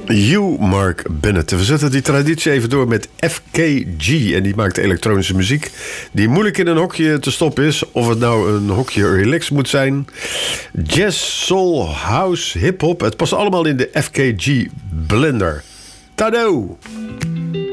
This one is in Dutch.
You, Mark Bennett. We zetten die traditie even door met FKG. En die maakt elektronische muziek die moeilijk in een hokje te stoppen is. Of het nou een hokje relax moet zijn. Jazz, soul, house, hip-hop. Het past allemaal in de FKG blender. Tado!